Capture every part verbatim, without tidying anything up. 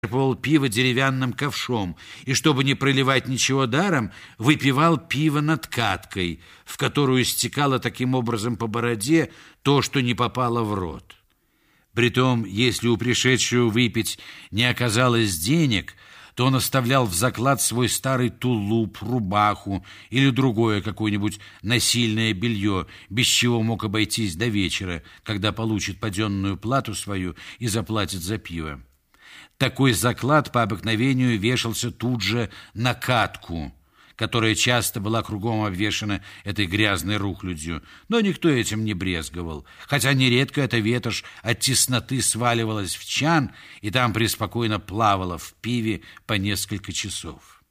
черпал пиво деревянным ковшом и, чтобы не проливать ничего даром, выпивал пиво над каткой, в которую стекало таким образом по бороде то, что не попало в рот. Притом, если у пришедшего выпить не оказалось денег, то он оставлял в заклад свой старый тулуп, рубаху или другое какое-нибудь насильное белье, без чего мог обойтись до вечера, когда получит паденную плату свою и заплатит за пиво. Такой заклад по обыкновению вешался тут же на катку, которая часто была кругом обвешана этой грязной рухлядью, но никто этим не брезговал, хотя нередко эта ветошь от тесноты сваливалась в чан и там преспокойно плавала в пиве по несколько часов.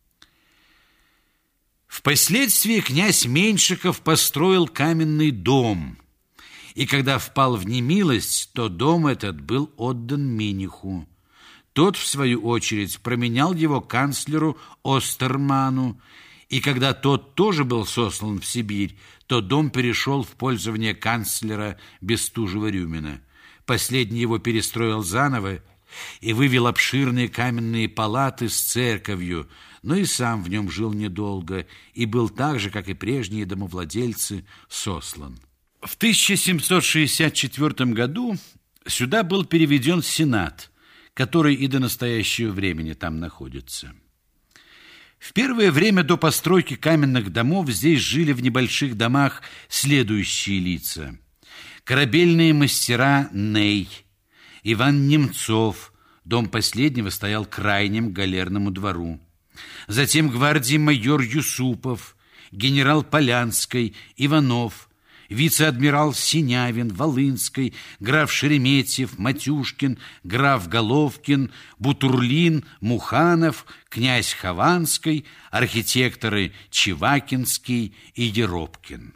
Впоследствии князь Меньшиков построил каменный дом, и когда впал в немилость, то дом этот был отдан Миниху. Тот, в свою очередь, променял его канцлеру Остерману, и когда тот тоже был сослан в Сибирь, то дом перешел в пользование канцлера Бестужева-Рюмина. Последний его перестроил заново и вывел обширные каменные палаты с церковью, но и сам в нем жил недолго и был так же, как и прежние домовладельцы, сослан. В тысяча семьсот шестьдесят четвёртом году сюда был переведен Сенат, который и до настоящего времени там находится. В первое время до постройки каменных домов здесь жили в небольших домах следующие лица: корабельные мастера Ней, Иван Немцов, дом последнего стоял крайним к галерному двору, затем гвардии майор Юсупов, генерал Полянский, Иванов, вице-адмирал Синявин, Волынский, граф Шереметьев, Матюшкин, граф Головкин, Бутурлин, Муханов, князь Хованский, архитекторы Чевакинский и Еропкин.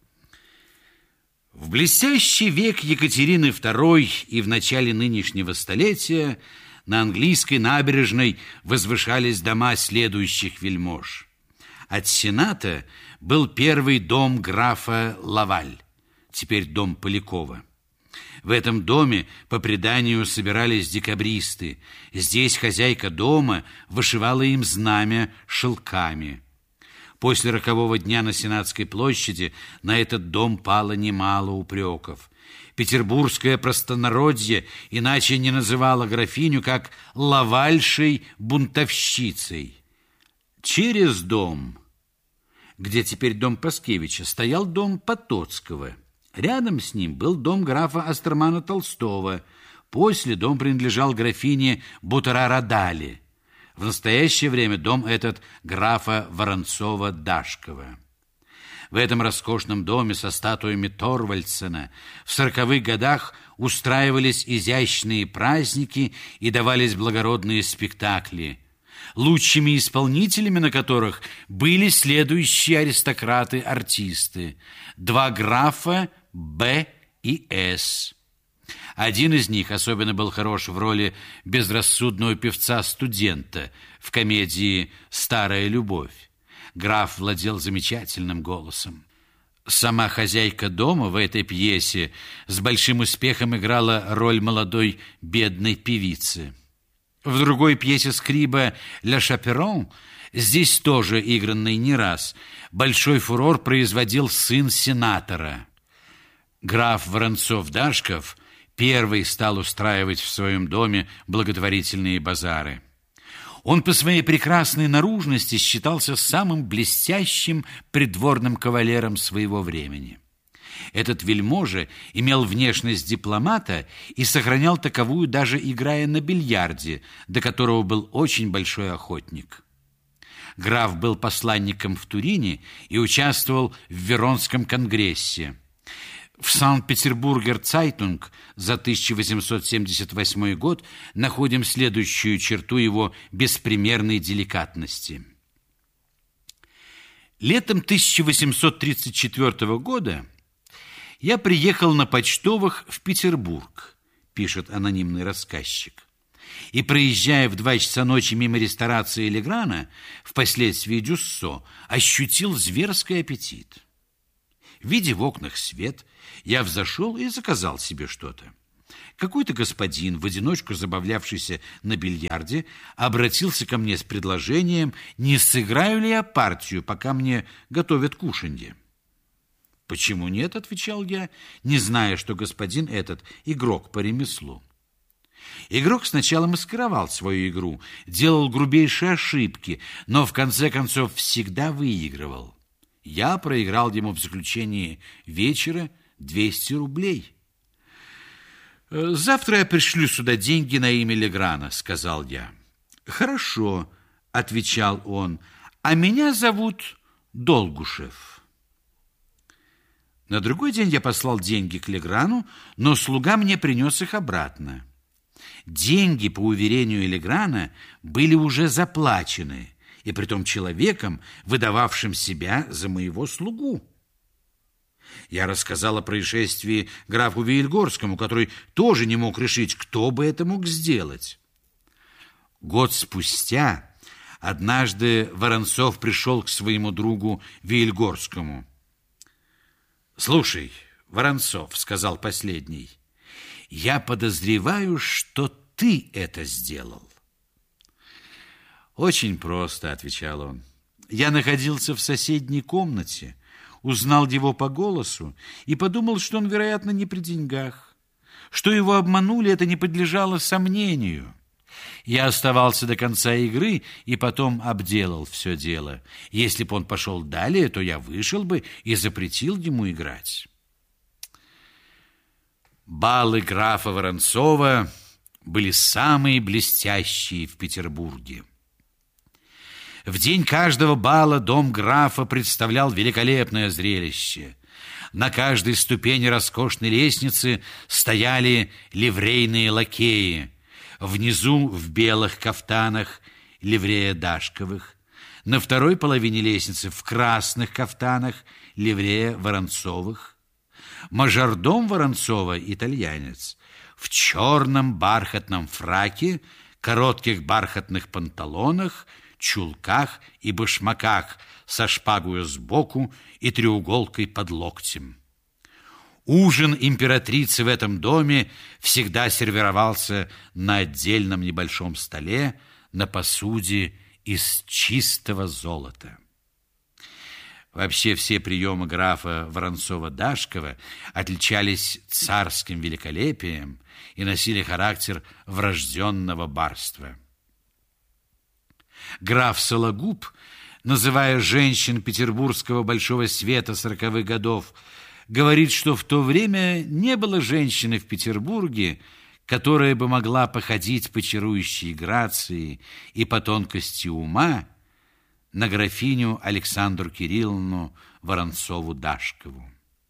В блестящий век Екатерины второй и в начале нынешнего столетия на английской набережной возвышались дома следующих вельмож. От Сената был первый дом графа Лаваль, теперь дом Полякова. В этом доме, по преданию, собирались декабристы. Здесь хозяйка дома вышивала им знамя шелками. После рокового дня на Сенатской площади на этот дом пало немало упреков. Петербургское простонародье иначе не называло графиню, как лавальшей бунтовщицей. Через дом, где теперь дом Паскевича, стоял дом Потоцкого. Рядом с ним был дом графа Остермана Толстого. После дом принадлежал графине Бутара-Радали. В настоящее время дом этот графа Воронцова-Дашкова. В этом роскошном доме со статуями Торвальдсена в сороковых годах устраивались изящные праздники и давались благородные спектакли, лучшими исполнителями на которых были следующие аристократы-артисты: два графа Б и С. Один из них особенно был хорош в роли безрассудного певца-студента в комедии «Старая любовь». Граф владел замечательным голосом. Сама хозяйка дома в этой пьесе с большим успехом играла роль молодой бедной певицы. В другой пьесе Скриба «Ля Шаперон», здесь тоже игранной не раз, большой фурор производил сын сенатора. Граф Воронцов-Дашков первый стал устраивать в своем доме благотворительные базары. Он по своей прекрасной наружности считался самым блестящим придворным кавалером своего времени. Этот вельможа имел внешность дипломата и сохранял таковую, даже играя на бильярде, до которого был очень большой охотник. Граф был посланником в Турине и участвовал в Веронском конгрессе. В Санкт-Петербургер Цайтунг за тысяча восемьсот семьдесят восьмой год находим следующую черту его беспримерной деликатности. Летом тысяча восемьсот тридцать четвёртого года я приехал на почтовых в Петербург, пишет анонимный рассказчик, и, проезжая в два часа ночи мимо ресторации Леграна, впоследствии Дюссо, ощутил зверский аппетит. Видя в окнах свет, я взошел и заказал себе что-то. Какой-то господин, в одиночку забавлявшийся на бильярде, обратился ко мне с предложением, не сыграю ли я партию, пока мне готовят кушанье. «Почему нет?» — отвечал я, не зная, что господин этот игрок по ремеслу. Игрок сначала маскировал свою игру, делал грубейшие ошибки, но в конце концов всегда выигрывал. Я проиграл ему в заключении вечера двести рублей. «Завтра я пришлю сюда деньги на имя Леграна», — сказал я. «Хорошо», — отвечал он, — «а меня зовут Долгушев». На другой день я послал деньги к Леграну, но слуга мне принес их обратно. Деньги, по уверению Леграна, были уже заплачены, и притом человеком, выдававшим себя за моего слугу. Я рассказал о происшествии графу Виельгорскому, который тоже не мог решить, кто бы это мог сделать. Год спустя однажды Воронцов пришел к своему другу Виельгорскому. «Слушай, Воронцов, — сказал последний, — я подозреваю, что ты это сделал». «Очень просто, — отвечал он. Я находился в соседней комнате, узнал его по голосу и подумал, что он, вероятно, не при деньгах. Что его обманули, это не подлежало сомнению. Я оставался до конца игры и потом обделал все дело. Если бы он пошел далее, то я вышел бы и запретил ему играть». Балы графа Воронцова были самые блестящие в Петербурге. В день каждого бала дом графа представлял великолепное зрелище. На каждой ступени роскошной лестницы стояли ливрейные лакеи. Внизу в белых кафтанах ливрея Дашковых. На второй половине лестницы в красных кафтанах ливрея Воронцовых. Мажордом Воронцова, итальянец, в черном бархатном фраке, коротких бархатных панталонах, чулках и башмаках со шпагою сбоку и треуголкой под локтем. Ужин императрицы в этом доме всегда сервировался на отдельном небольшом столе на посуде из чистого золота. Вообще все приемы графа Воронцова-Дашкова отличались царским великолепием и носили характер врожденного барства. Граф Сологуб, называя женщин петербургского большого света сороковых годов, говорит, что в то время не было женщины в Петербурге, которая бы могла походить по чарующей грации и по тонкости ума на графиню Александру Кирилловну Воронцову-Дашкову.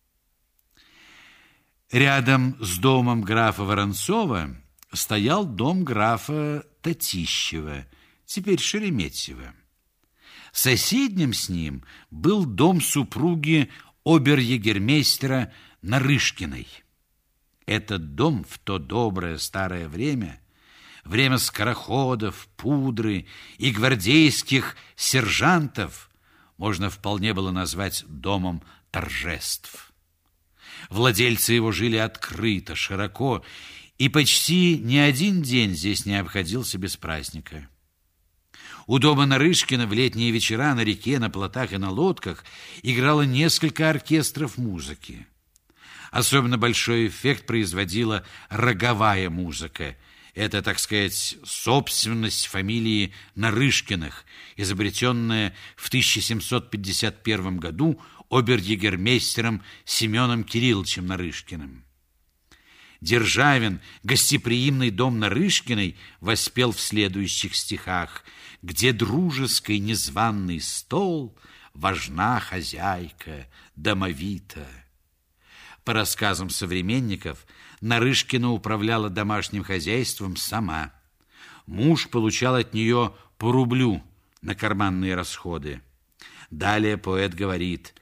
Рядом с домом графа Воронцова стоял дом графа Татищева, теперь Шереметьево. Соседним с ним был дом супруги обер-егермейстера Нарышкиной. Этот дом в то доброе старое время, время скороходов, пудры и гвардейских сержантов, можно вполне было назвать домом торжеств. Владельцы его жили открыто, широко, и почти ни один день здесь не обходился без праздника. У дома Нарышкина в летние вечера на реке, на плотах и на лодках играло несколько оркестров музыки. Особенно большой эффект производила роговая музыка. Это, так сказать, собственность фамилии Нарышкиных, изобретенная в тысяча семьсот пятьдесят первом году обер-егермейстером Семеном Кирилловичем Нарышкиным. Державин гостеприимный дом Нарышкиной воспел в следующих стихах: «Где дружеский незваный стол, важна хозяйка домовита». По рассказам современников, Нарышкина управляла домашним хозяйством сама. Муж получал от нее по рублю на карманные расходы. Далее поэт говорит: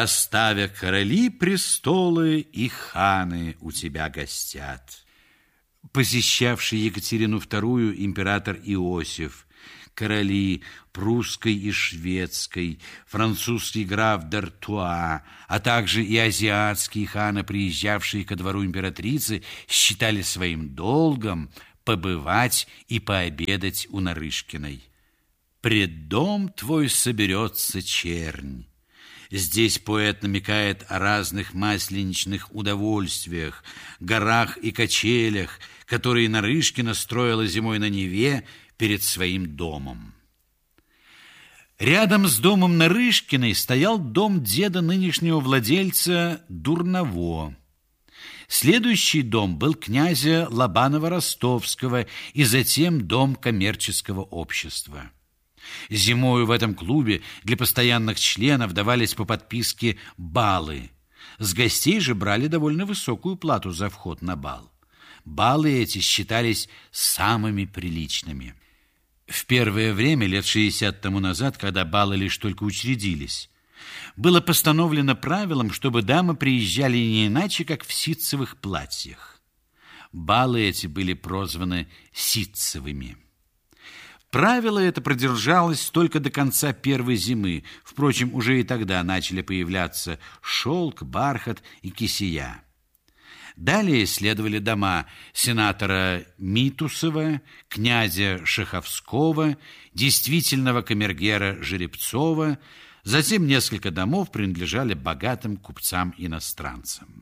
«Оставя короли престолы, и ханы у тебя гостят». посещавший Екатерину вторую император Иосиф, короли прусской и шведской, французский граф д'Артуа, а также и азиатские ханы, приезжавшие ко двору императрицы, считали своим долгом побывать и пообедать у Нарышкиной. «Пред дом твой соберется чернь». Здесь поэт намекает о разных масленичных удовольствиях, горах и качелях, которые Нарышкина строила зимой на Неве перед своим домом. Рядом с домом Нарышкиной стоял дом деда нынешнего владельца Дурново. Следующий дом был князя Лобанова-Ростовского и затем дом коммерческого общества. Зимою в этом клубе для постоянных членов давались по подписке балы. С гостей же брали довольно высокую плату за вход на бал. Балы эти считались самыми приличными. В первое время, лет шестьдесят тому назад, когда балы лишь только учредились, было постановлено правилом, чтобы дамы приезжали не иначе, как в ситцевых платьях. Балы эти были прозваны ситцевыми. Правило это продержалось только до конца первой зимы. Впрочем, уже и тогда начали появляться шелк, бархат и кисея. Далее следовали дома сенатора Митусова, князя Шаховского, действительного камергера Жеребцова. Затем несколько домов принадлежали богатым купцам-иностранцам.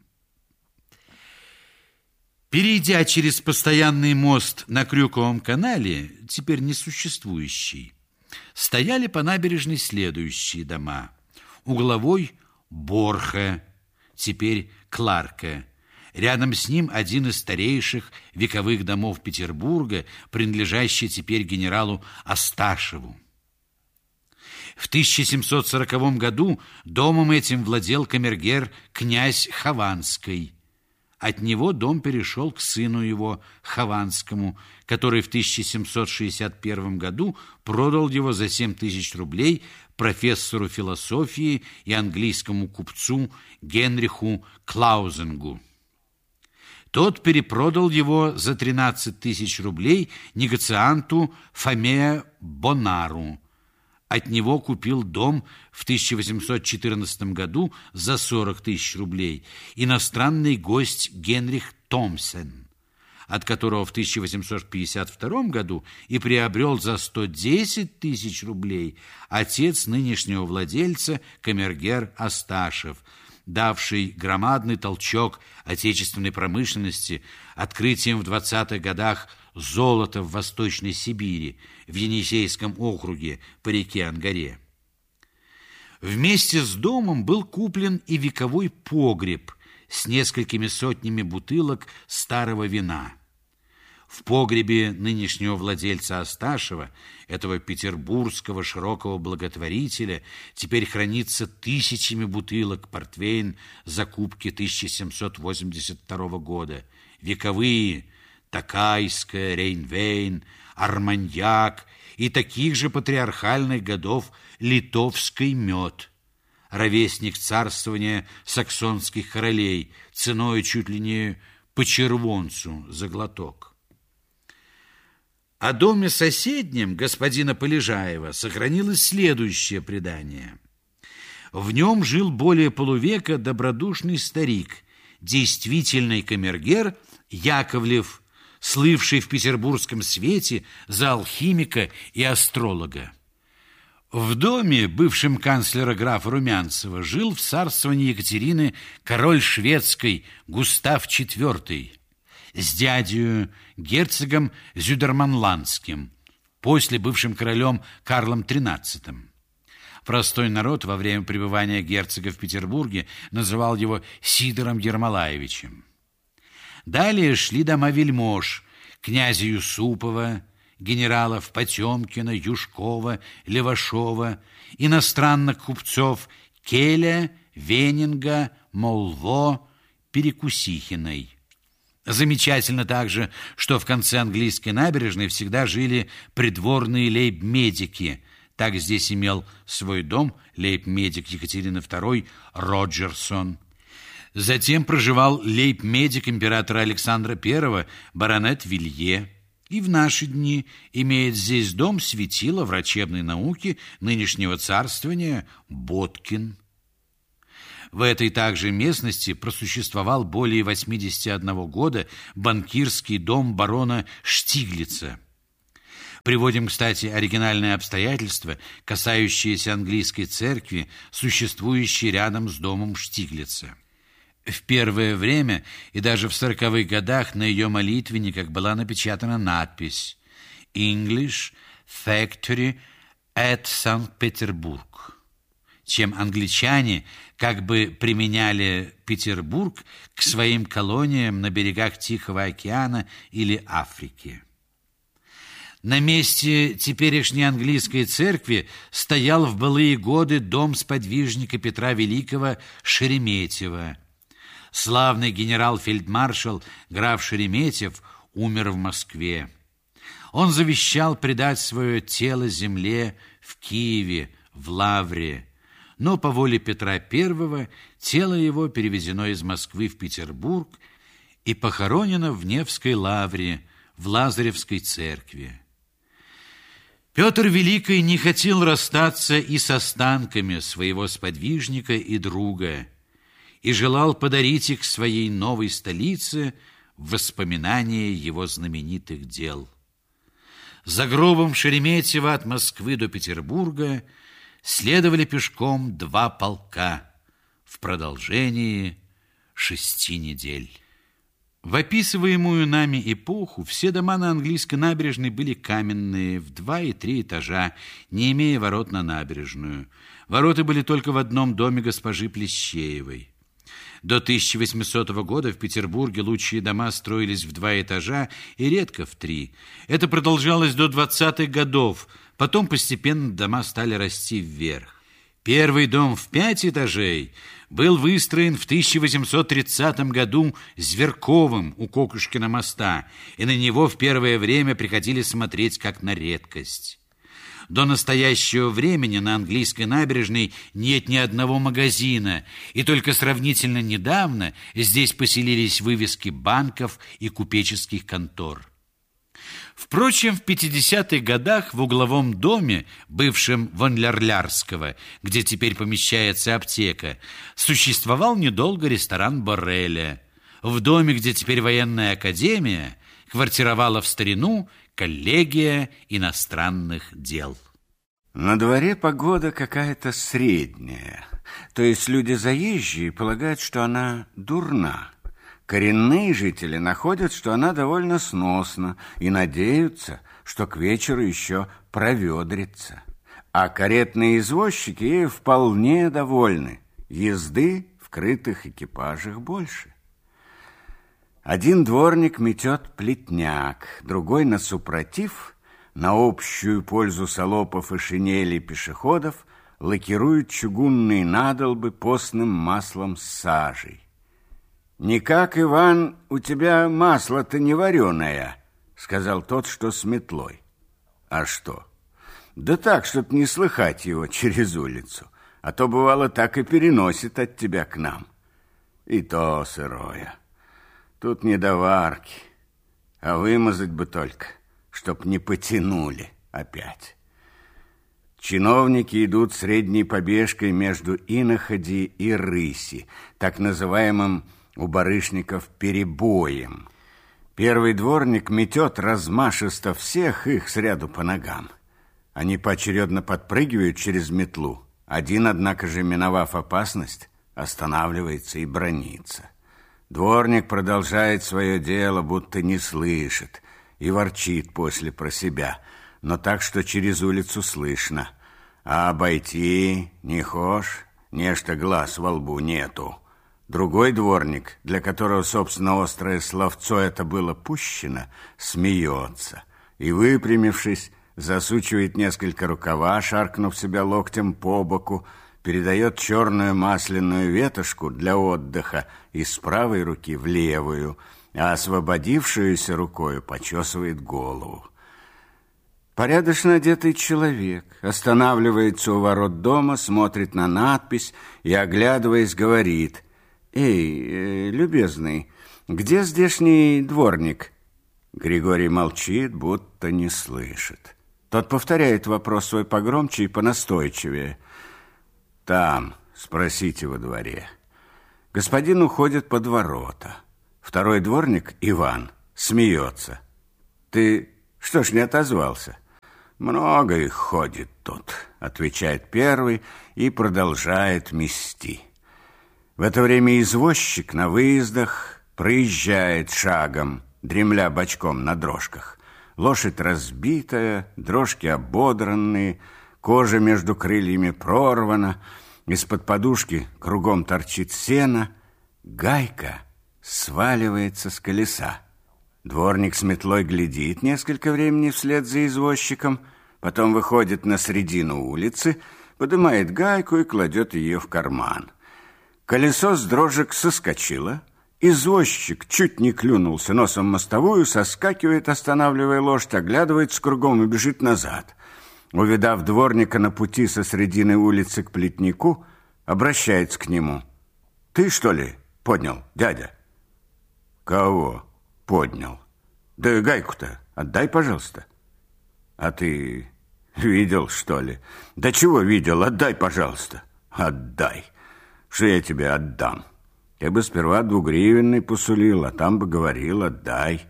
Перейдя через постоянный мост на Крюковом канале, теперь несуществующий, стояли по набережной следующие дома. Угловой – Борха, теперь Кларка. Рядом с ним один из старейших вековых домов Петербурга, принадлежащий теперь генералу Асташеву. В тысяча семьсот сороковом году домом этим владел камергер князь Хованский. От него дом перешел к сыну его, Хованскому, который в тысяча семьсот шестьдесят первом году продал его за семь тысяч рублей профессору философии и английскому купцу Генриху Клаузенгу. Тот перепродал его за тринадцать тысяч рублей негацианту Фоме Бонару. От него купил дом в тысяча восемьсот четырнадцатом году за сорок тысяч рублей иностранный гость Генрих Томпсон, от которого в тысяча восемьсот пятьдесят втором году и приобрел за сто десять тысяч рублей отец нынешнего владельца камергер Асташев, давший громадный толчок отечественной промышленности открытием в двадцатых годах золота в Восточной Сибири, в Енисейском округе по реке Ангаре. Вместе с домом был куплен и вековой погреб с несколькими сотнями бутылок старого вина. В погребе нынешнего владельца Асташева, этого петербургского широкого благотворителя, теперь хранится тысячами бутылок портвейн закупки тысяча семьсот восемьдесят второго года, вековые Такайская, Рейнвейн, Арманьяк и таких же патриархальных годов литовский мед, ровесник царствования саксонских королей, ценой чуть ли не по червонцу за глоток. О доме соседнем господина Полежаева сохранилось следующее предание. В нем жил более полувека добродушный старик, действительный камергер Яковлев, слывший в петербургском свете за алхимика и астролога. В доме, бывшем канцлера графа Румянцева, жил в царствовании Екатерины король шведской Густав четвёртый с дядею герцогом Зюдерманландским, после бывшим королем Карлом тринадцатым. Простой народ во время пребывания герцога в Петербурге называл его Сидором Ермолаевичем. Далее шли дома вельмож, князя Юсупова, генералов Потемкина, Юшкова, Левашова, иностранных купцов Келя, Венинга, Молво, Перекусихиной. Замечательно также, что в конце английской набережной всегда жили придворные лейб-медики. Так здесь имел свой дом лейб-медик Екатерины второй Роджерсон. Затем проживал лейб-медик императора Александра Первого, баронет Вилье. И в наши дни имеет здесь дом светила врачебной науки нынешнего царствования Боткин. В этой также местности просуществовал более восьмидесяти одного года банкирский дом барона Штиглица. Приводим, кстати, оригинальные обстоятельства, касающиеся английской церкви, существующей рядом с домом Штиглица. В первое время и даже в сороковых годах на ее молитвенниках была напечатана надпись «English Factory at Санкт-Петербург», чем англичане как бы применяли Петербург к своим колониям на берегах Тихого океана или Африки. На месте теперешней английской церкви стоял в былые годы дом сподвижника Петра Великого Шереметьева. Славный генерал-фельдмаршал граф Шереметьев умер в Москве. Он завещал предать свое тело земле в Киеве, в Лавре, но по воле Петра Первого тело его перевезено из Москвы в Петербург и похоронено в Невской лавре, в Лазаревской церкви. Петр Великий не хотел расстаться и с останками своего сподвижника и друга, и желал подарить их своей новой столице в воспоминание его знаменитых дел. За гробом Шереметьева от Москвы до Петербурга следовали пешком два полка в продолжении шести недель. В описываемую нами эпоху все дома на английской набережной были каменные, в два и три этажа, не имея ворот на набережную. Ворота были только в одном доме госпожи Плещеевой. До тысяча восьмисотого года в Петербурге лучшие дома строились в два этажа и редко в три. Это продолжалось до двадцатых годов, потом постепенно дома стали расти вверх. Первый дом в пять этажей был выстроен в тысяча восемьсот тридцатом году Зверковым у Кокушкина моста, и на него в первое время приходили смотреть как на редкость. До настоящего времени на английской набережной нет ни одного магазина, и только сравнительно недавно здесь поселились вывески банков и купеческих контор. Впрочем, в пятидесятых годах в угловом доме, бывшем Вонлярлярского, где теперь помещается аптека, существовал недолго ресторан Борреля. В доме, где теперь военная академия, квартировала в старину коллегия иностранных дел. На дворе погода какая-то средняя, то есть люди заезжие полагают, что она дурна. Коренные жители находят, что она довольно сносна, и надеются, что к вечеру еще проведрится. А каретные извозчики ею вполне довольны. Езды в крытых экипажах больше. Один дворник метет плетняк, другой на супротив, на общую пользу салопов и шинелей пешеходов, лакирует чугунные надолбы постным маслом с сажей. «Никак, Иван, у тебя масло-то не вареное», — сказал тот, что с метлой. «А что?» «Да так, чтоб не слыхать его через улицу, а то, бывало, так и переносит от тебя к нам. И то сырое. Тут не до варки, а вымазать бы только, чтоб не потянули опять». Чиновники идут средней побежкой между иноходи и рыси, так называемым у барышников перебоем. Первый дворник метет размашисто всех их сряду по ногам. Они поочередно подпрыгивают через метлу. Один, однако же, миновав опасность, останавливается и бранится. Дворник продолжает свое дело, будто не слышит, и ворчит после про себя, но так, что через улицу слышно. А обойти не хошь, нечто глаз во лбу нету. Другой дворник, для которого, собственно, острое словцо это было пущено, смеется и, выпрямившись, засучивает несколько рукава, шаркнув себя локтем по боку, передает черную масляную ветошку для отдыха из правой руки в левую, а освободившуюся рукою почесывает голову. Порядочно одетый человек останавливается у ворот дома, смотрит на надпись и, оглядываясь, говорит: Эй, любезный, где здешний дворник? Григорий молчит, будто не слышит. Тот повторяет вопрос свой погромче и понастойчивее. Там, спросите во дворе. Господин уходит под ворота. Второй дворник, Иван, смеется. Ты что ж не отозвался? Много их ходит тут, отвечает первый и продолжает мести. В это время извозчик на выездах проезжает шагом, дремля бочком на дрожках. Лошадь разбитая, дрожки ободранные, кожа между крыльями прорвана, из-под подушки кругом торчит сено, гайка сваливается с колеса. Дворник с метлой глядит несколько времени вслед за извозчиком, потом выходит на середину улицы, поднимает гайку и кладет ее в карман. Колесо с дрожек соскочило, извозчик чуть не клюнулся носом в мостовую, соскакивает, останавливая лошадь, оглядывается кругом и бежит назад. Увидав дворника на пути со средины улицы к плетнику, обращается к нему. «Ты, что ли, поднял, дядя?» «Кого поднял?» «Да гайку-то отдай, пожалуйста». «А ты видел, что ли?» «Да чего видел? Отдай, пожалуйста». «Отдай. Что я тебе отдам? Я бы сперва двугривенный посулил, а там бы говорил, отдай».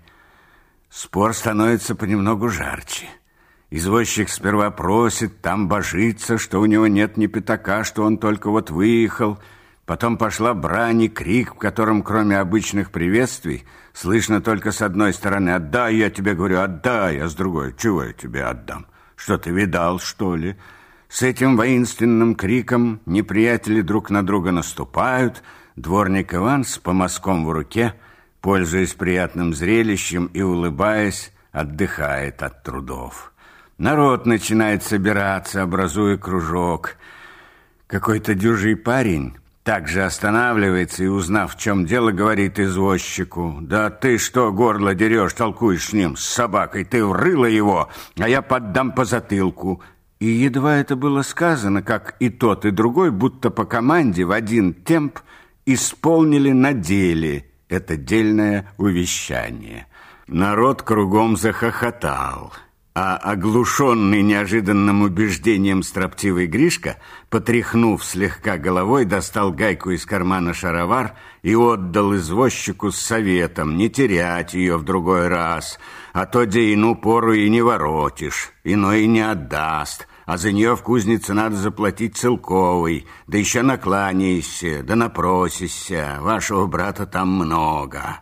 Спор становится понемногу жарче. Извозчик сперва просит, там божится, что у него нет ни пятака, что он только вот выехал. Потом пошла брань и крик, в котором, кроме обычных приветствий, слышно только с одной стороны «Отдай, я тебе говорю, отдай», а с другой «Чего я тебе отдам? Что ты видал, что ли?» С этим воинственным криком неприятели друг на друга наступают. Дворник Иван с помазком в руке, пользуясь приятным зрелищем и улыбаясь, отдыхает от трудов. Народ начинает собираться, образуя кружок. Какой-то дюжий парень также останавливается и, узнав, в чем дело, говорит извозчику: «Да ты что горло дерешь, толкуешь с ним, с собакой? Ты врыла его, а я поддам по затылку». И едва это было сказано, как и тот, и другой, будто по команде в один темп исполнили на деле это дельное увещание. Народ кругом захохотал, а оглушенный неожиданным убеждением строптивый Гришка, потряхнув слегка головой, достал гайку из кармана шаровар и отдал извозчику с советом не терять ее в другой раз, а то де ину пору и не воротишь, иной и не отдаст, а за нее в кузнице надо заплатить целковый, да еще накланяйся, да напросишься, вашего брата там много».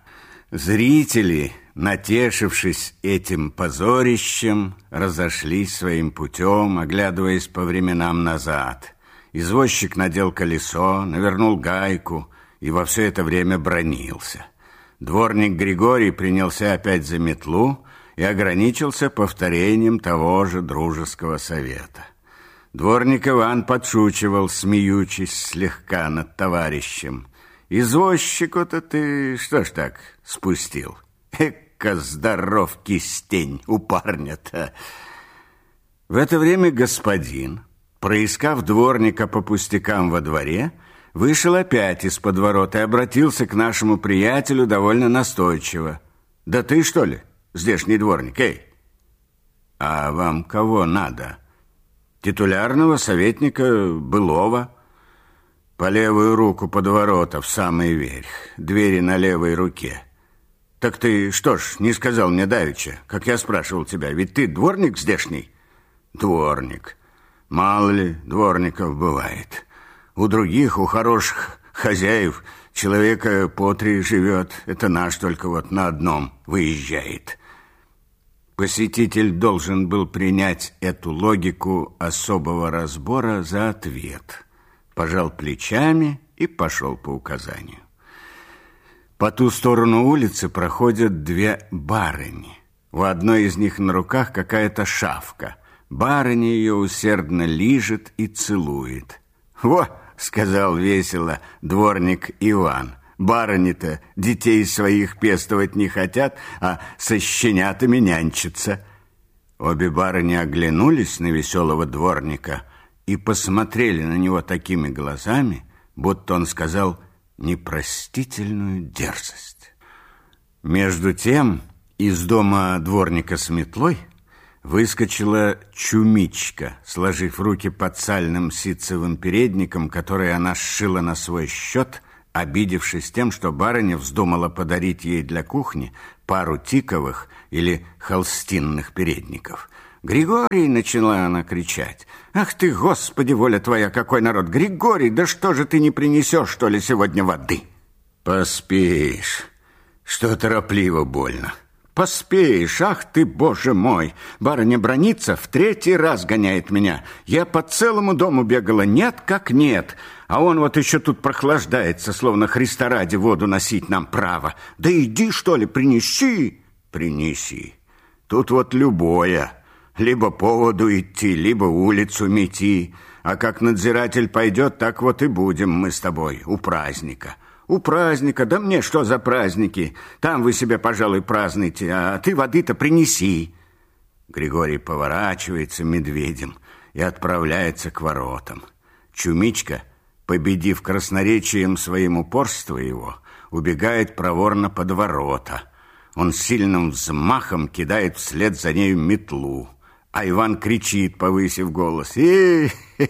Зрители, натешившись этим позорищем, разошлись своим путем, оглядываясь по временам назад. Извозчик надел колесо, навернул гайку и во все это время бранился. Дворник Григорий принялся опять за метлу и ограничился повторением того же дружеского совета. Дворник Иван подшучивал, смеючись слегка над товарищем. «Извозчику-то ты что ж так спустил? Эка здоров кистень у парня-то!» В это время господин, проискав дворника по пустякам во дворе, вышел опять из-под ворот и обратился к нашему приятелю довольно настойчиво. «Да ты, что ли, здешний дворник, эй?» «А вам кого надо?» «Титулярного советника былого». «По левую руку под ворота, в самый верх, двери на левой руке». «Так ты что ж не сказал мне давеча, как я спрашивал тебя, ведь ты дворник здешний?» «Дворник. Мало ли дворников бывает. У других, у хороших хозяев человека по три живет, это наш только вот на одном выезжает». Посетитель должен был принять эту логику особого разбора за ответ. Пожал плечами и пошел по указанию. По ту сторону улицы проходят две барыни. У одной из них на руках какая-то шавка. Барыня ее усердно лижет и целует. «Во!» — сказал весело дворник Иван. «Барыни-то детей своих пестовать не хотят, а со щенятами нянчатся». Обе барыни оглянулись на веселого дворника и посмотрели на него такими глазами, будто он сказал: непростительную дерзость. Между тем из дома дворника с метлой выскочила Чумичка, сложив руки под сальным ситцевым передником, который она сшила на свой счет, обидевшись тем, что барыня вздумала подарить ей для кухни пару тиковых или холстинных передников. «Григорий!» — начала она кричать. «Ах ты, Господи, воля твоя, какой народ! Григорий, да что же ты не принесешь, что ли, сегодня воды?» «Поспеешь, что торопливо больно». «Поспеешь, ах ты, Боже мой! Барыня бранится, в третий раз гоняет меня. Я по целому дому бегала, нет как нет. А он вот еще тут прохлаждается, словно Христа ради воду носить нам право. Да иди, что ли, принеси!» «Принеси. Тут вот любое. Либо по воду идти, либо улицу мети. А как надзиратель пойдет, так вот и будем мы с тобой у праздника». «У праздника? Да мне что за праздники? Там вы себе, пожалуй, празднуйте, а ты воды-то принеси». Григорий поворачивается медведем и отправляется к воротам. Чумичка, победив красноречием своим упорство его, убегает проворно под ворота. Он сильным взмахом кидает вслед за нею метлу. А Иван кричит, повысив голос: «Эй,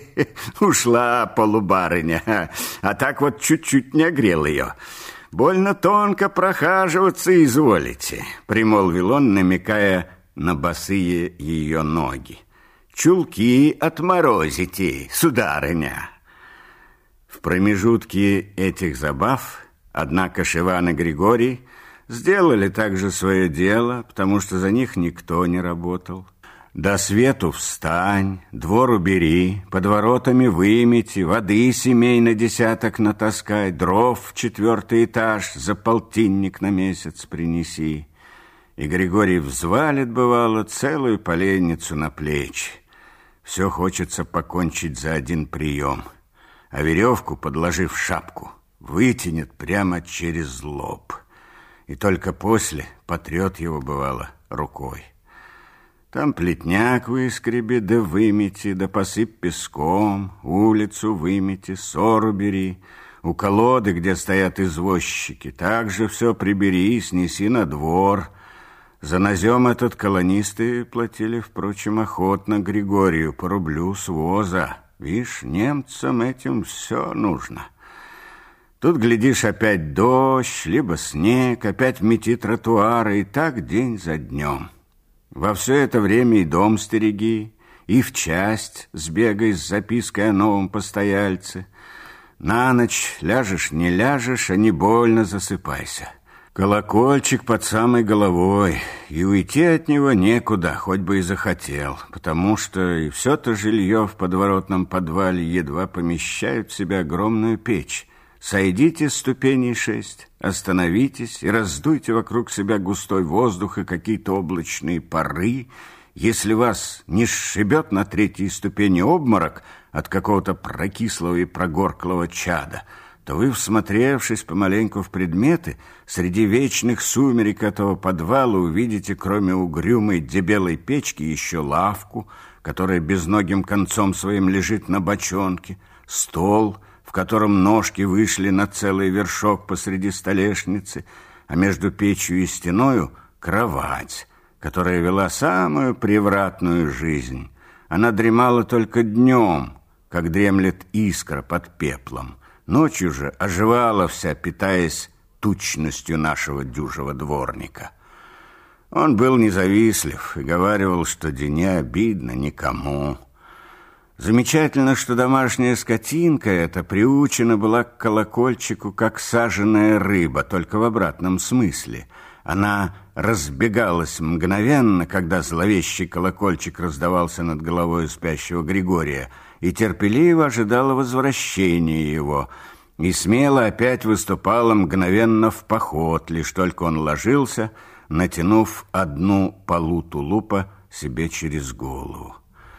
ушла полубарыня, а так вот чуть-чуть не огрел ее. Больно тонко прохаживаться изволите», — примолвил он, намекая на босые ее ноги. «Чулки отморозите, сударыня». В промежутке этих забав, однако, Иван и Григорий сделали также свое дело, потому что за них никто не работал. До свету встань, двор убери, под воротами вымети, воды семей на десяток натаскай, дров в четвертый этаж за полтинник на месяц принеси. И Григорий взвалит, бывало, целую поленницу на плечи. Все хочется покончить за один прием, а веревку, подложив шапку, вытянет прямо через лоб. И только после потрет его, бывало, рукой. Там плетняк выскреби, да вымети, да посыпь песком, улицу вымети, сор убери, у колоды, где стоят извозчики, также все прибери и снеси на двор. За назем этот колонисты платили, впрочем, охотно Григорию по рублю с воза. Вишь, немцам этим все нужно. Тут, глядишь, опять дождь, либо снег, опять мети тротуары, и так день за днем. Во все это время и дом стереги, и в часть сбегай с запиской о новом постояльце. На ночь ляжешь, не ляжешь, а не больно засыпайся. Колокольчик под самой головой, и уйти от него некуда, хоть бы и захотел, потому что и все-то жилье в подворотном подвале едва помещают в себя огромную печь. Сойдите с ступеней шесть, остановитесь и раздуйте вокруг себя густой воздух и какие-то облачные пары. Если вас не сшибет на третьей ступени обморок от какого-то прокислого и прогорклого чада, то вы, всмотревшись помаленьку в предметы, среди вечных сумерек этого подвала увидите, кроме угрюмой дебелой печки, еще лавку, которая безногим концом своим лежит на бочонке, стол, в котором ножки вышли на целый вершок посреди столешницы, а между печью и стеною кровать, которая вела самую превратную жизнь. Она дремала только днем, как дремлет искра под пеплом. Ночью же оживала вся, питаясь тучностью нашего дюжего дворника. Он был независлив и говаривал, что не обидно никому. Замечательно, что домашняя скотинка эта приучена была к колокольчику, как саженая рыба, только в обратном смысле. Она разбегалась мгновенно, когда зловещий колокольчик раздавался над головой спящего Григория, и терпеливо ожидала возвращения его, и смело опять выступала мгновенно в поход, лишь только он ложился, натянув одну полу тулупа себе через голову.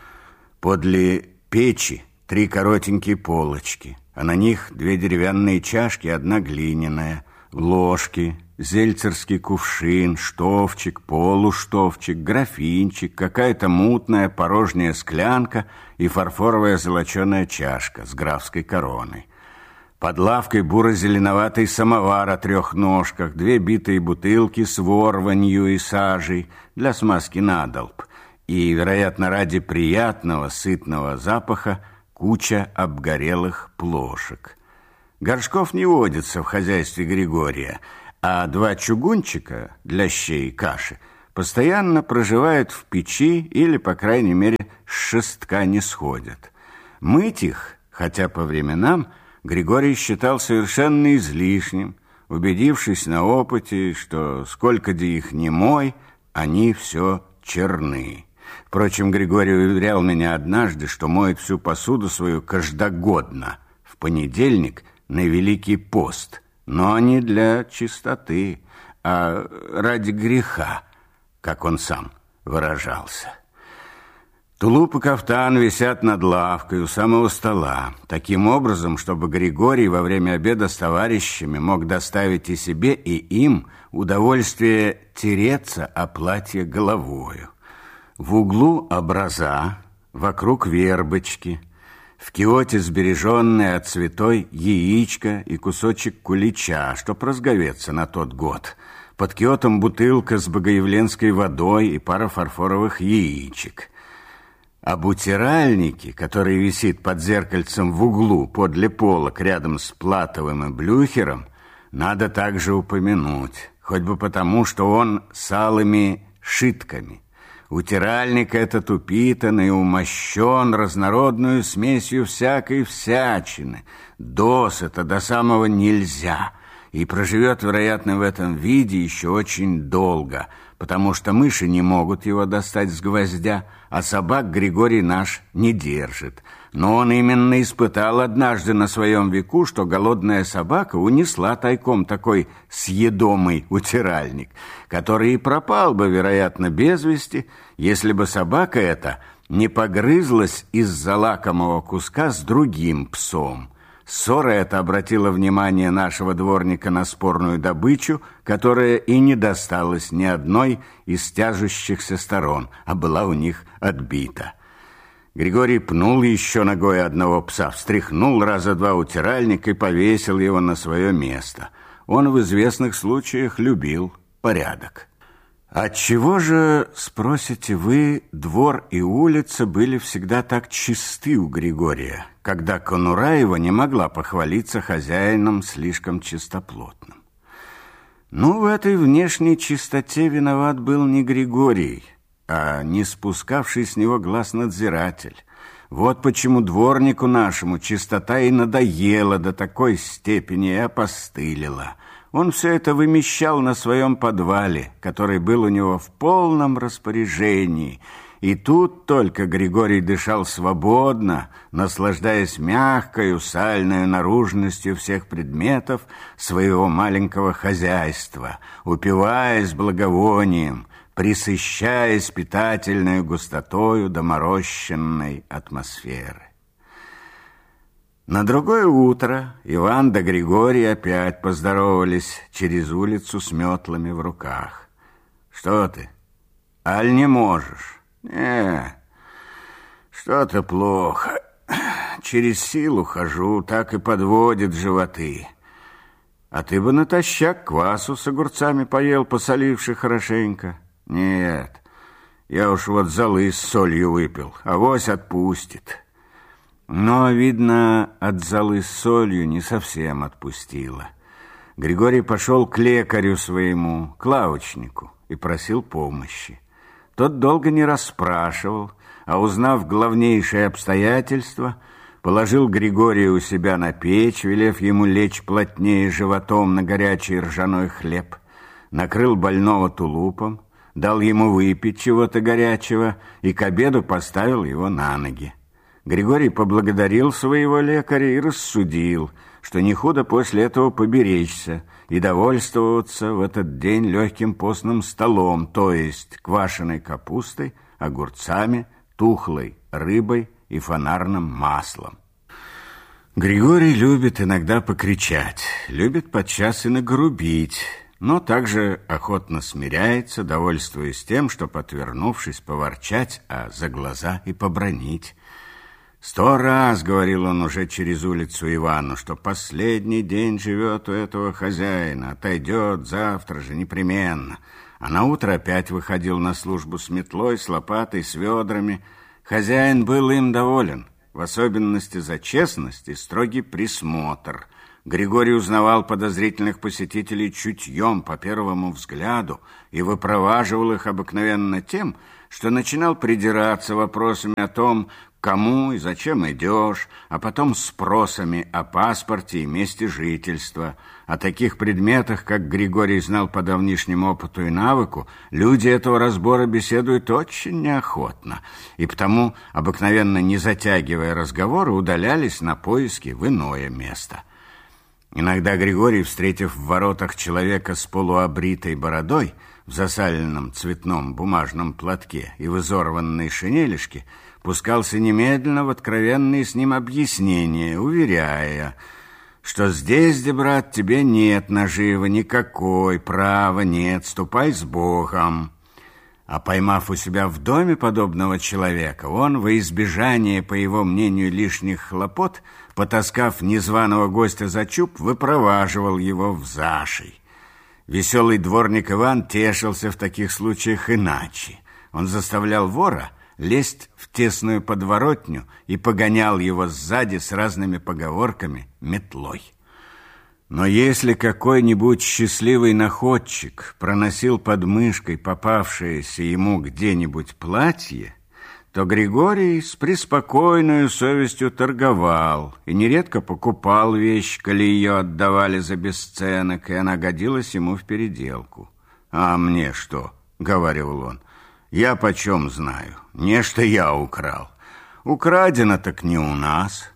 Подле печи три коротенькие полочки, а на них две деревянные чашки, одна глиняная, ложки, зельцерский кувшин, штофчик, полуштофчик, графинчик, какая-то мутная порожняя склянка и фарфоровая золоченая чашка с графской короной. Под лавкой буро-зеленоватый самовар о трех ножках, две битые бутылки с ворванью и сажей для смазки надолб, и, вероятно, ради приятного сытного запаха, куча обгорелых плошек. Горшков не водится в хозяйстве Григория, а два чугунчика для щей и каши постоянно проживают в печи или, по крайней мере, с шестка не сходят. Мыть их, хотя по временам, Григорий считал совершенно излишним, убедившись на опыте, что сколько-де их не мой, они все черны. Впрочем, Григорий уверял меня однажды, что моет всю посуду свою каждогодно, в понедельник на Великий пост, но не для чистоты, а ради греха, как он сам выражался. Тулуп и кафтан висят над лавкой у самого стола, таким образом, чтобы Григорий во время обеда с товарищами мог доставить и себе, и им удовольствие тереться о платье головою. В углу образа, вокруг вербочки, в киоте сбереженное от святой яичко и кусочек кулича, чтоб разговеться на тот год. Под киотом бутылка с богоявленской водой и пара фарфоровых яичек. Об утиральнике, который висит под зеркальцем в углу подле полок рядом с Платовым и Блюхером, надо также упомянуть, хоть бы потому, что он с алыми шитками. Утиральник этот упитан и умощен разнородную смесью всякой всячины, досыта до самого нельзя, и проживет, вероятно, в этом виде еще очень долго, потому что мыши не могут его достать с гвоздя, а собак Григорий наш не держит. Но он именно испытал однажды на своем веку, что голодная собака унесла тайком такой съедомый утиральник, который и пропал бы, вероятно, без вести, если бы собака эта не погрызлась из-за лакомого куска с другим псом. Ссора эта обратила внимание нашего дворника на спорную добычу, которая и не досталась ни одной из тяжущихся сторон, а была у них отбита. Григорий пнул еще ногой одного пса, встряхнул раза два утиральник и повесил его на свое место. Он в известных случаях любил порядок. Отчего же, спросите вы, двор и улица были всегда так чисты у Григория, когда конура его не могла похвалиться хозяином слишком чистоплотным? Ну, в этой внешней чистоте виноват был не Григорий, а не спускавший с него глаз надзиратель. Вот почему дворнику нашему чистота и надоела до такой степени и опостылила. Он все это вымещал на своем подвале, который был у него в полном распоряжении. И тут только Григорий дышал свободно, наслаждаясь мягкою, сальной наружностью всех предметов своего маленького хозяйства, упиваясь благовонием, присыщаясь питательной густотою доморощенной атмосферы. На другое утро Иван да Григорий опять поздоровались через улицу с метлами в руках. «Что ты? Аль не можешь?» «Не, что-то плохо. Через силу хожу, так и подводит животы. А ты бы натощак квасу с огурцами поел, посоливши хорошенько». «Нет, я уж вот золы с солью выпил, авось отпустит». Но, видно, от золы с солью не совсем отпустило. Григорий пошел к лекарю своему, к лавочнику, и просил помощи. Тот долго не расспрашивал, а, узнав главнейшие обстоятельства, положил Григория у себя на печь, велев ему лечь плотнее животом на горячий ржаной хлеб, накрыл больного тулупом, дал ему выпить чего-то горячего и к обеду поставил его на ноги. Григорий поблагодарил своего лекаря и рассудил, что не худо после этого поберечься и довольствоваться в этот день легким постным столом, то есть квашеной капустой, огурцами, тухлой рыбой и фонарным маслом. Григорий любит иногда покричать, любит подчас и нагрубить, но также охотно смиряется, довольствуясь тем, что, отвернувшись, поворчать, а за глаза и побранить. Сто раз говорил он уже через улицу Ивану, что последний день живет у этого хозяина, отойдет завтра же непременно. А на утро опять выходил на службу с метлой, с лопатой, с ведрами. Хозяин был им доволен, в особенности за честность и строгий присмотр. Григорий узнавал подозрительных посетителей чутьем по первому взгляду и выпроваживал их обыкновенно тем, что начинал придираться вопросами о том, кому и зачем идешь, а потом спросами о паспорте и месте жительства. О таких предметах, как Григорий знал по давнишнему опыту и навыку, люди этого разбора беседуют очень неохотно, и потому, обыкновенно не затягивая разговоры, удалялись на поиски в иное место. Иногда Григорий, встретив в воротах человека с полуобритой бородой, в засаленном цветном бумажном платке и в изорванной шинелишке, пускался немедленно в откровенные с ним объяснения, уверяя, что здесь, где, брат, тебе нет наживы никакой, права нет, ступай с Богом. А поймав у себя в доме подобного человека, он, во избежание, по его мнению, лишних хлопот, потаскав незваного гостя за чуб, выпроваживал его в зашей. Веселый дворник Иван тешился в таких случаях иначе. Он заставлял вора лезть в тесную подворотню и погонял его сзади с разными поговорками метлой. Но если какой-нибудь счастливый находчик проносил под мышкой попавшееся ему где-нибудь платье, то Григорий с преспокойной совестью торговал и нередко покупал вещь, коли ее отдавали за бесценок, и она годилась ему в переделку. «А мне что?» — говаривал он. «Я почем знаю? Нечто я украл. Украдено так не у нас».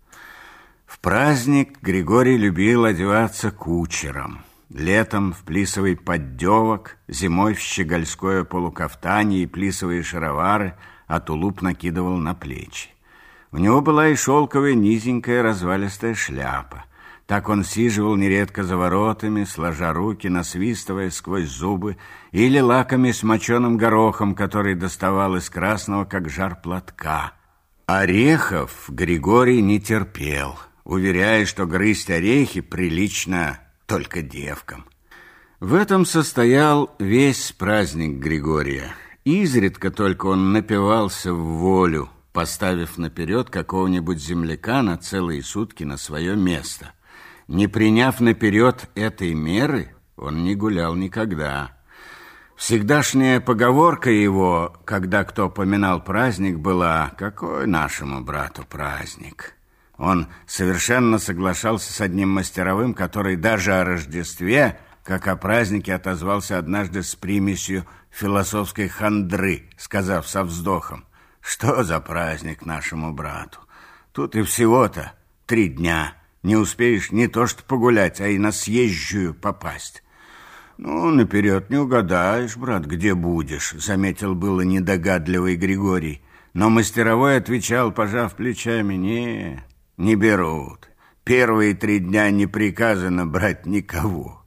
В праздник Григорий любил одеваться кучером. Летом в плисовый поддевок, зимой в щегольское полукафтанье и плисовые шаровары, а тулуп накидывал на плечи. У него была и шелковая низенькая развалистая шляпа. Так он сиживал нередко за воротами, сложа руки, насвистывая сквозь зубы, или лаками с моченым горохом, который доставал из красного, как жар платка. Орехов Григорий не терпел, уверяя, что грызть орехи прилично только девкам. В этом состоял весь праздник Григория. Изредка только он напивался в волю, поставив наперед какого-нибудь земляка на целые сутки на свое место. Не приняв наперед этой меры, он не гулял никогда. Всегдашняя поговорка его, когда кто поминал праздник, была: «Какой нашему брату праздник?» Он совершенно соглашался с одним мастеровым, который даже о Рождестве, как о празднике, отозвался однажды с примесью философской хандры, сказав со вздохом: «Что за праздник нашему брату? Тут и всего-то три дня. Не успеешь не то что погулять, а и на съезжую попасть». «Ну, наперед не угадаешь, брат, где будешь», — заметил было недогадливый Григорий. Но мастеровой отвечал, пожав плечами: «Не, не берут. Первые три дня не приказано брать никого».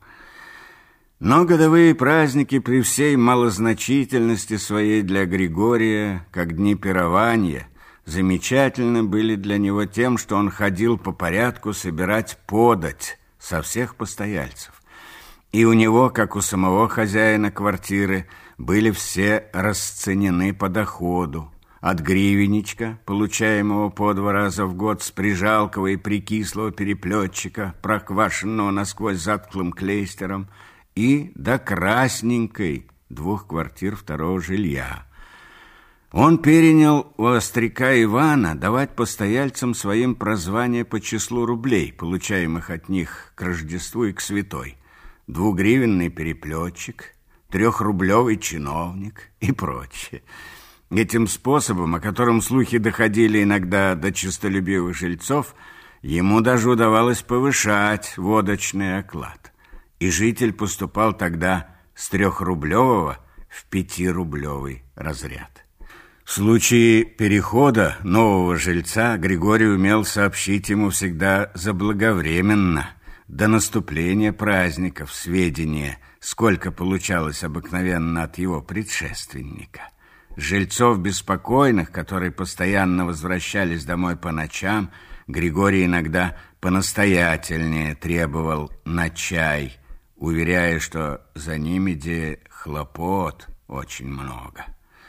Но годовые праздники при всей малозначительности своей для Григория, как дни пирования, замечательны были для него тем, что он ходил по порядку собирать подать со всех постояльцев. И у него, как у самого хозяина квартиры, были все расценены по доходу. От гривенничка, получаемого по два раза в год с прижалкого и прикислого переплетчика, проквашенного насквозь затклым клейстером, и до красненькой двух квартир второго жилья. Он перенял у остряка Ивана давать постояльцам своим прозвания по числу рублей, получаемых от них к Рождеству и к Святой: двугривенный переплетчик, трехрублевый чиновник и прочее. Этим способом, о котором слухи доходили иногда до честолюбивых жильцов, ему даже удавалось повышать водочный оклад. И житель поступал тогда с трехрублевого в пятирублевый разряд. В случае перехода нового жильца Григорий умел сообщить ему всегда заблаговременно, до наступления праздников, сведения, сколько получалось обыкновенно от его предшественника. Жильцов беспокойных, которые постоянно возвращались домой по ночам, Григорий иногда понастоятельнее требовал на чай, уверяя, что за ними де хлопот очень много.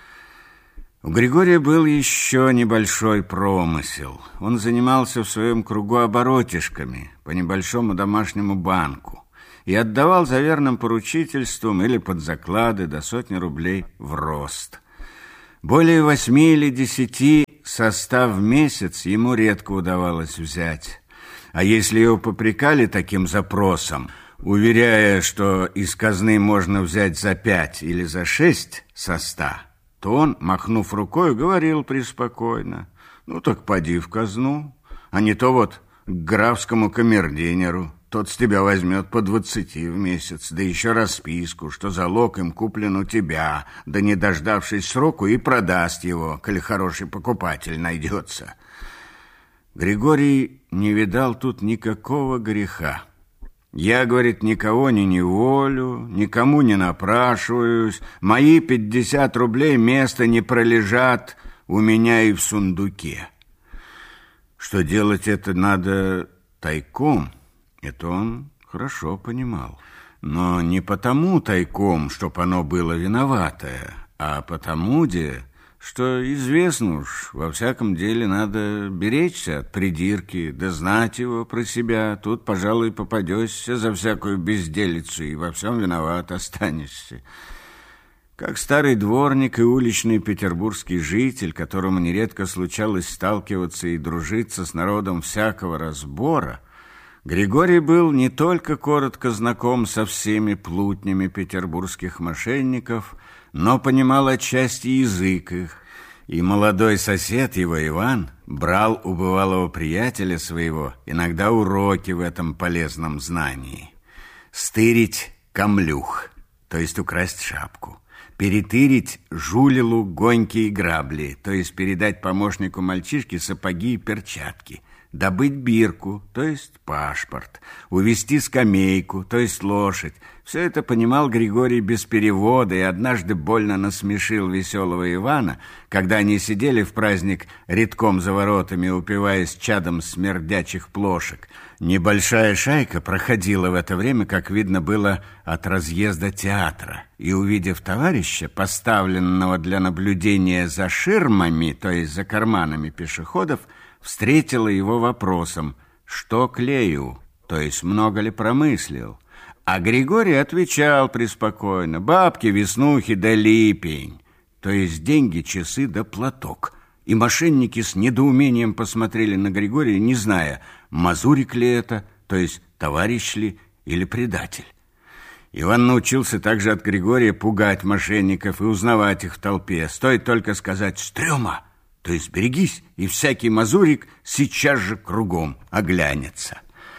У Григория был еще небольшой промысел. Он занимался в своем кругу оборотишками по небольшому домашнему банку и отдавал за верным поручительством или под заклады до сотни рублей в рост. Более восьми или десяти состав в месяц ему редко удавалось взять. А если его попрекали таким запросом, уверяя, что из казны можно взять за пять или за шесть со ста, то он, махнув рукой, говорил преспокойно: ну так поди в казну, а не то вот к графскому камердинеру. Тот с тебя возьмет по двадцати в месяц, да еще расписку, что залог им куплен у тебя, да не дождавшись сроку и продаст его, коли хороший покупатель найдется. Григорий не видал тут никакого греха. Я, говорит, никого не неволю, никому не напрашиваюсь, мои пятьдесят рублей места не пролежат у меня и в сундуке. Что делать это надо тайком, это он хорошо понимал. Но не потому тайком, чтоб оно было виноватое, а потому, де, что известно уж, во всяком деле надо беречься от придирки, да знать его про себя. Тут, пожалуй, попадешься за всякую безделицу и во всем виноват останешься. Как старый дворник и уличный петербургский житель, которому нередко случалось сталкиваться и дружиться с народом всякого разбора, Григорий был не только коротко знаком со всеми плутнями петербургских мошенников, но понимал отчасти язык их, и молодой сосед его, Иван, брал у бывалого приятеля своего иногда уроки в этом полезном знании. Стырить камлюх, то есть украсть шапку, перетырить жулилу гоньки и грабли, то есть передать помощнику мальчишки сапоги и перчатки, добыть бирку, то есть паспорт, увести скамейку, то есть лошадь. Все это понимал Григорий без перевода и однажды больно насмешил веселого Ивана, когда они сидели в праздник редком за воротами, упиваясь чадом смердячих плошек. Небольшая шайка проходила в это время, как видно было, от разъезда театра, и, увидев товарища, поставленного для наблюдения за ширмами, то есть за карманами пешеходов, встретила его вопросом: что клею, то есть много ли промыслил. А Григорий отвечал преспокойно: бабки, веснухи да липень, то есть деньги, часы да платок. И мошенники с недоумением посмотрели на Григория, не зная, мазурик ли это, то есть товарищ ли или предатель. Иван научился также от Григория пугать мошенников и узнавать их в толпе. Стоит только сказать «стрёма», то есть берегись, и всякий мазурик сейчас же кругом оглянется.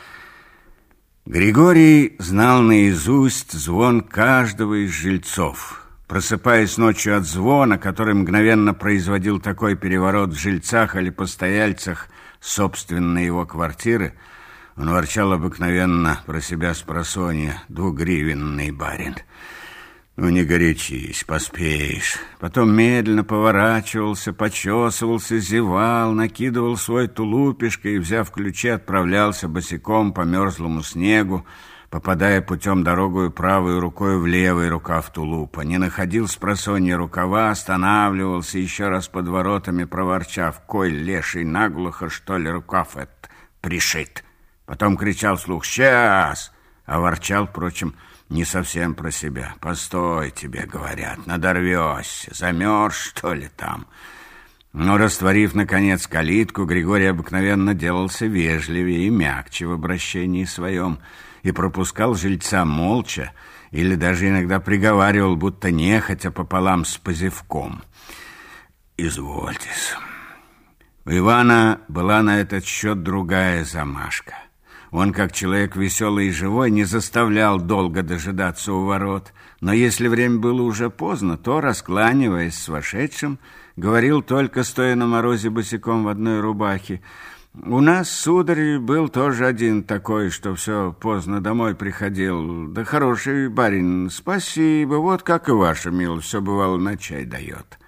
Григорий знал наизусть звон каждого из жильцов. Просыпаясь ночью от звона, который мгновенно производил такой переворот в жильцах или постояльцах собственной его квартиры, он ворчал обыкновенно про себя спросонья: двугривенный барин. Ну, не горячись, поспеешь. Потом медленно поворачивался, почесывался, зевал, накидывал свой тулупишко и, взяв ключи, отправлялся босиком по мерзлому снегу, попадая путем дорогою правой рукой в левый рукав тулупа. Не находил спросонья рукава, останавливался, еще раз под воротами проворчав: кой леший наглухо, что ли, рукав этот пришит. Потом кричал вслух: «Сейчас!» а ворчал, впрочем, не совсем про себя. «Постой, тебе говорят, надорвешься, замерз, что ли, там?» Но, растворив, наконец, калитку, Григорий обыкновенно делался вежливее и мягче в обращении своем и пропускал жильца молча или даже иногда приговаривал, будто нехотя, пополам с позевком: «Извольтесь». У Ивана была на этот счет другая замашка. Он, как человек веселый и живой, не заставлял долго дожидаться у ворот, но если время было уже поздно, то, раскланиваясь с вошедшим, говорил, только стоя на морозе босиком в одной рубахе: «У нас, сударь, был тоже один такой, что все поздно домой приходил. Да хороший барин, спасибо, вот как и ваша, милость, все бывало на чай дает».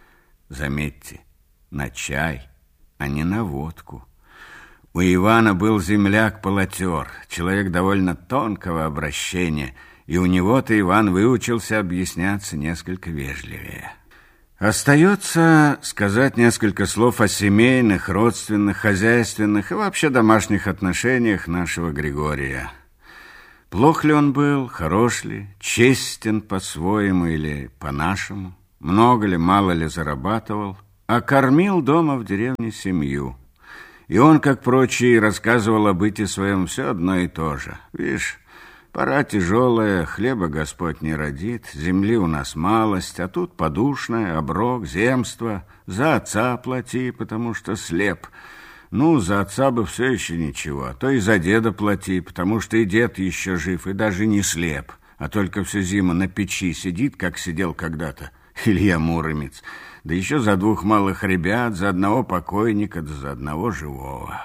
Заметьте, на чай, а не на водку. У Ивана был земляк-полотер, человек довольно тонкого обращения, и у него-то Иван выучился объясняться несколько вежливее. Остается сказать несколько слов о семейных, родственных, хозяйственных и вообще домашних отношениях нашего Григория. Плох ли он был, хорош ли, честен по-своему или по-нашему, много ли, мало ли зарабатывал, а кормил дома в деревне семью. И он, как прочие, рассказывал о быте своем все одно и то же. Видишь, пора тяжелая, хлеба Господь не родит, земли у нас малость, а тут подушное, оброк, земство. За отца плати, потому что слеп. Ну, за отца бы все еще ничего, а то и за деда плати, потому что и дед еще жив, и даже не слеп, а только всю зиму на печи сидит, как сидел когда-то Илья Муромец. Да еще за двух малых ребят, за одного покойника, да за одного живого.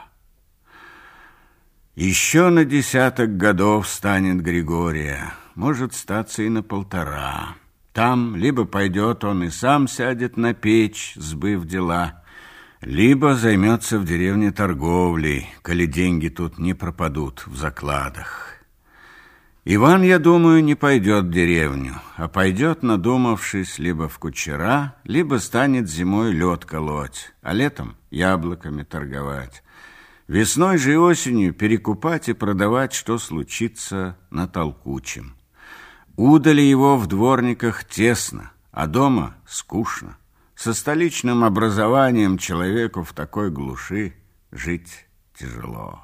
Еще на десяток годов станет Григория, может статься и на полтора. Там либо пойдет он и сам сядет на печь, сбыв дела, либо займется в деревне торговлей, коли деньги тут не пропадут в закладах. Иван, я думаю, не пойдет в деревню, а пойдет, надумавшись, либо в кучера, либо станет зимой лед колоть, а летом яблоками торговать. Весной же и осенью перекупать и продавать, что случится на толкучем. Удали его в дворниках тесно, а дома скучно. Со столичным образованием человеку в такой глуши жить тяжело.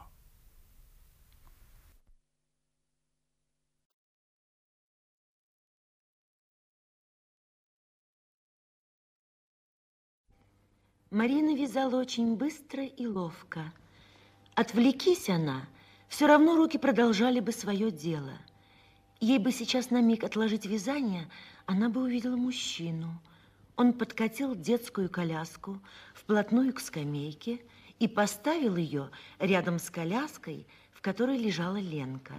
Марина вязала очень быстро и ловко. Отвлекись она, все равно руки продолжали бы свое дело. Ей бы сейчас на миг отложить вязание, она бы увидела мужчину. Он подкатил детскую коляску вплотную к скамейке и поставил ее рядом с коляской, в которой лежала Ленка.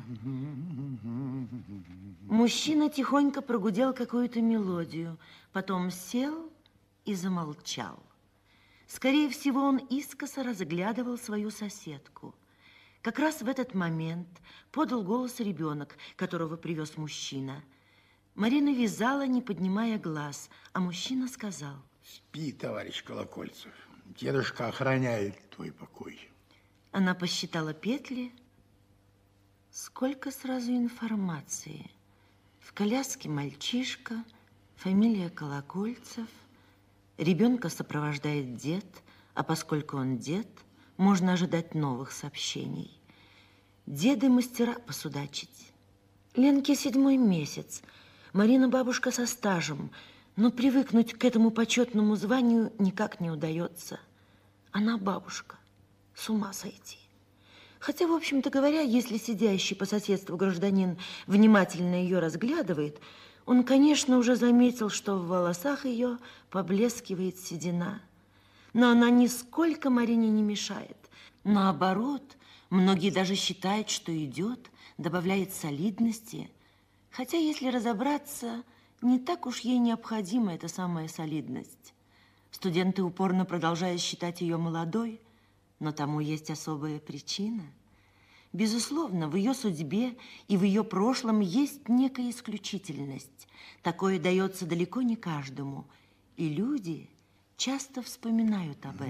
Мужчина тихонько прогудел какую-то мелодию, потом сел и замолчал. Скорее всего, он искоса разглядывал свою соседку. Как раз в этот момент подал голос ребенок, которого привез мужчина. Марина вязала, не поднимая глаз, а мужчина сказал: «Спи, товарищ Колокольцев, дедушка охраняет твой покой». Она посчитала петли. Сколько сразу информации. В коляске мальчишка, фамилия Колокольцев. Ребенка сопровождает дед, а поскольку он дед, можно ожидать новых сообщений. Деды мастера посудачить. Ленке седьмой месяц. Марина бабушка со стажем, но привыкнуть к этому почетному званию никак не удается. Она бабушка. С ума сойти. Хотя, в общем-то говоря, если сидящий по соседству гражданин внимательно ее разглядывает, он, конечно, уже заметил, что в волосах ее поблескивает седина. Но она нисколько Марине не мешает. Наоборот, многие даже считают, что идет, добавляет солидности. Хотя, если разобраться, не так уж ей необходима эта самая солидность. Студенты упорно продолжают считать ее молодой, но тому есть особая причина. Безусловно, в ее судьбе и в ее прошлом есть некая исключительность. Такое дается далеко не каждому, и люди часто вспоминают об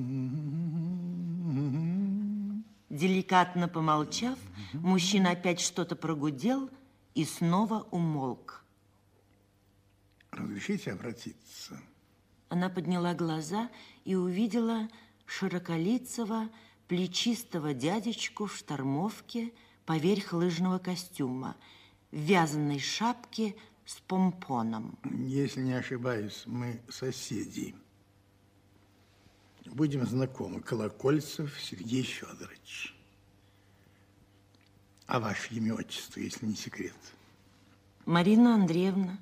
этом. Деликатно помолчав, мужчина опять что-то прогудел и снова умолк. Разрешите обратиться? Она подняла глаза и увидела широколицего, плечистого дядечку в штормовке поверх лыжного костюма, в вязаной шапке с помпоном. Если не ошибаюсь, мы соседи. Будем знакомы. Колокольцев Сергей Федорович. А ваше имя, отчество, если не секрет? Марина Андреевна.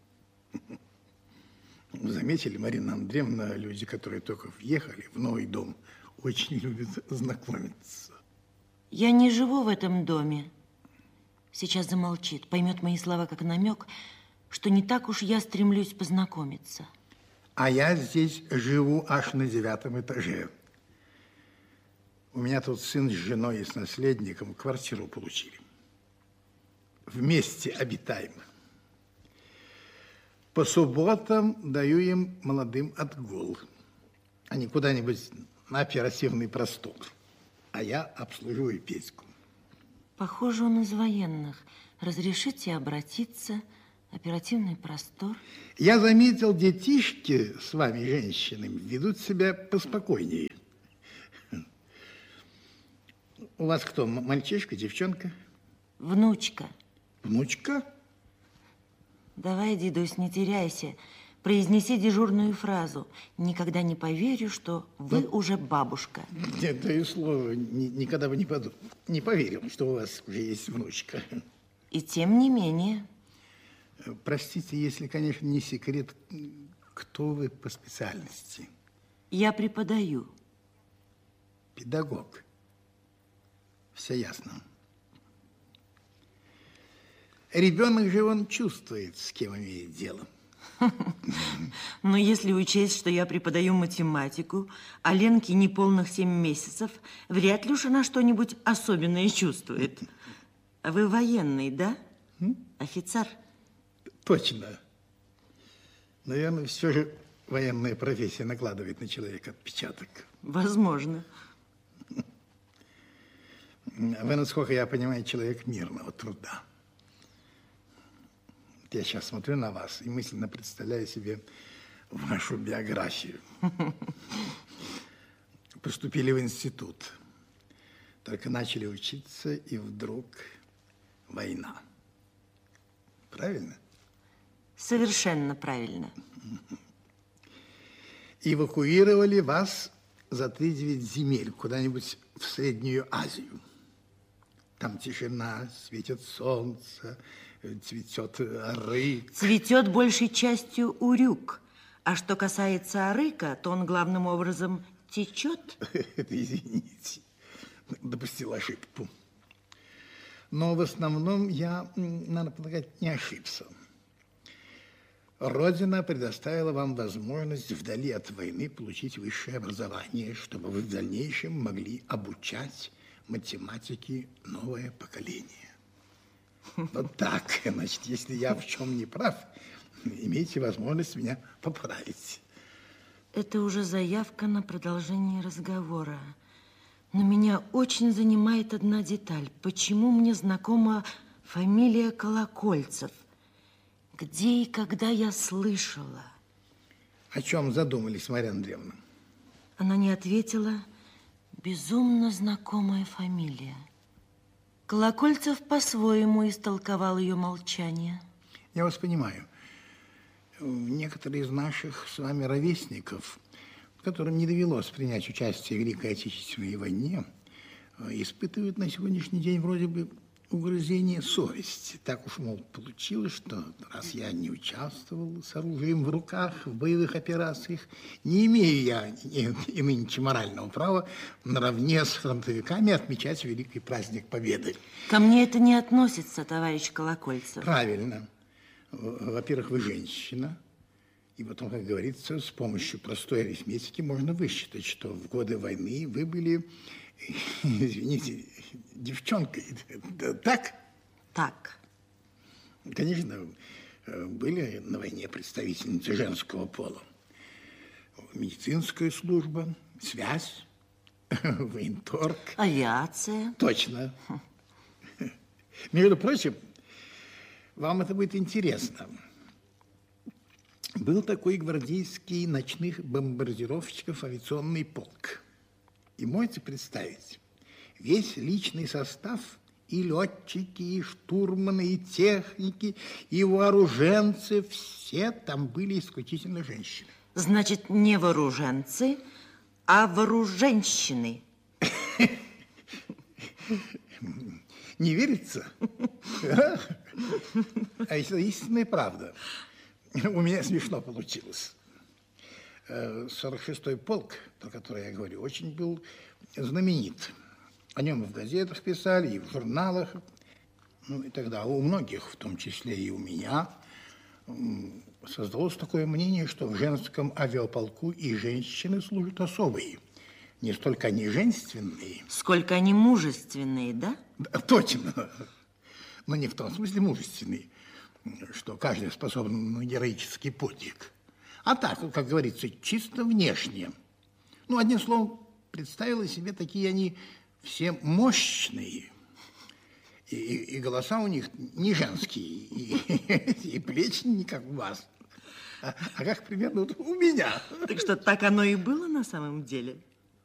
Заметили, Марина Андреевна, люди, которые только въехали в новый дом, очень любят знакомиться. Я не живу в этом доме. Сейчас замолчит, поймет мои слова как намек, что не так уж я стремлюсь познакомиться. А я здесь живу аж на девятом этаже. У меня тут сын с женой и с наследником квартиру получили. Вместе обитаем. По субботам даю им молодым отгул. Они куда-нибудь на оперативный простор. А я обслуживаю Петьку. Похоже, он из военных. Разрешите обратиться? Оперативный простор. Я заметил, детишки с вами, женщинами, ведут себя поспокойнее. У вас кто, мальчишка, девчонка? Внучка. Внучка? Давай, дедусь, не теряйся. Произнеси дежурную фразу. Никогда не поверю, что вы ну, уже бабушка. Нет, да и слово, ни, никогда бы не, подумал, не поверил, что у вас уже есть внучка. И тем не менее. Простите, если, конечно, не секрет, кто вы по специальности? Я преподаю. Педагог. Все ясно. Ребенок же он чувствует, с кем имеет дело. Но если учесть, что я преподаю математику, а Ленке неполных семь месяцев, вряд ли уж она что-нибудь особенное чувствует. А вы военный, да? Офицер? Точно. Наверное, все же военная профессия накладывает на человека отпечаток. Возможно. Вы, насколько я понимаю, человек мирного труда. Я сейчас смотрю на вас и мысленно представляю себе вашу биографию. Поступили в институт. Только начали учиться, и вдруг война. Правильно? Совершенно правильно. Эвакуировали вас за тридевять земель куда-нибудь в Среднюю Азию. Там тишина, светит солнце, цветет арык. Цветет большей частью урюк. А что касается арыка, то он главным образом течет. Это извините, допустил ошибку. Но в основном я, надо полагать, не ошибся. Родина предоставила вам возможность вдали от войны получить высшее образование, чтобы вы в дальнейшем могли обучать математике новое поколение. Вот так. Значит, если я в чем не прав, имейте возможность меня поправить. Это уже заявка на продолжение разговора. Но меня очень занимает одна деталь. Почему мне знакома фамилия Колокольцев? Где и когда я слышала? О чем задумались, Марья Андреевна? Она не ответила. Безумно знакомая фамилия. Колокольцев по-своему истолковал ее молчание. Я вас понимаю. Некоторые из наших с вами ровесников, которым не довелось принять участие в Великой Отечественной войне, испытывают на сегодняшний день вроде бы угрызение совести. Так уж, мол, получилось, что раз я не участвовал с оружием в руках в боевых операциях, не имею я и, и нынче морального права наравне с фронтовиками отмечать великий праздник Победы. Ко мне это не относится, товарищ Колокольцев. Правильно. Во-первых, вы женщина. И потом, как говорится, с помощью простой арифметики можно высчитать, что в годы войны вы были, извините, девчонкой. Так? Так. Конечно, были на войне представительницы женского пола. Медицинская служба, связь, военторг. Авиация. Точно. Между прочим, вам это будет интересно. Был такой гвардейский ночных бомбардировщиков авиационный полк. И можете представить, весь личный состав, и летчики, и штурманы, и техники, и вооруженцы, все там были исключительно женщины. Значит, не вооруженцы, а вооруженщины. Не верится? А это истинная правда. У меня смешно получилось. сорок шестой полк, про который я говорю, очень был знаменит. О нем и в газетах писали, и в журналах. Ну и тогда у многих, в том числе и у меня, создалось такое мнение, что в женском авиаполку и женщины служат особые. Не столько они женственные, сколько они мужественные, да? Да, точно. Но не в том смысле мужественные, что каждый способен на героический подвиг. А так, как говорится, чисто внешне. Ну, одним словом, представила себе, такие они все мощные. И, и, и голоса у них не женские, и, и плечи не как у вас, а, а как примерно вот у меня. Так что, так оно и было на самом деле?